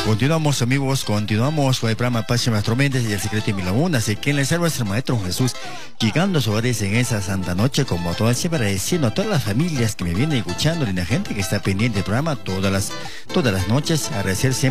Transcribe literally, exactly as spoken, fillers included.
Continuamos, amigos, continuamos con el programa Paz y Nuestro Mentes y el secreto de mi laguna. Así que en la salva es el Maestro Jesús, llegando a sus hogares en esa santa noche, como todas siempre agradeciendo a todas las familias que me vienen escuchando y la gente que está pendiente del programa todas las, todas las noches, agradecer siempre